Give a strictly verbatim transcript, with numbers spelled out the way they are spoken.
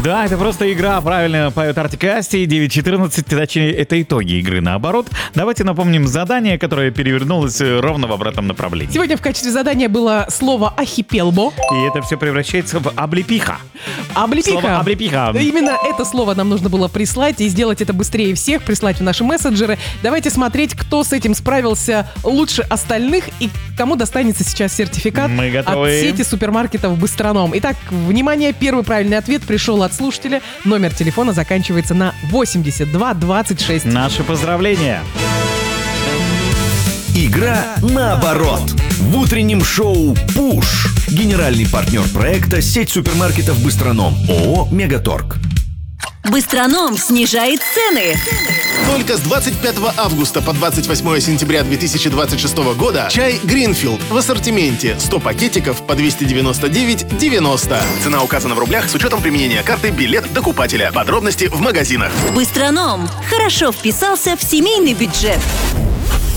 Да, это просто игра, правильно поет Артик и Асти, девять четырнадцать, точнее, это итоги игры наоборот. Давайте напомним задание, которое перевернулось ровно в обратном направлении. Сегодня в качестве задания было слово «ахипелбо». И это все превращается в облепиха. Облепиха. Слово облепиха. Именно это слово нам нужно было прислать и сделать это быстрее всех, прислать в наши мессенджеры. Давайте смотреть, кто с этим справился лучше остальных и кому достанется сейчас сертификат Мы готовы. от сети супермаркетов «Быстроном». Итак, внимание, первый правильный ответ пришел от слушателя. Номер телефона заканчивается на восемьдесят два двадцать шесть. Наши поздравления. Игра наоборот. В утреннем шоу «Пуш». Генеральный партнер проекта сеть супермаркетов «Быстроном». ООО «Мегаторг». Быстроном снижает цены. Только с двадцать пятого августа по двадцать восьмое сентября две тысячи двадцать шестого года чай Greenfield в ассортименте сто пакетиков по двести девяносто девять девяносто. Цена указана в рублях с учетом применения карты «Билет докупателя». Подробности в магазинах. Быстроном хорошо вписался в семейный бюджет.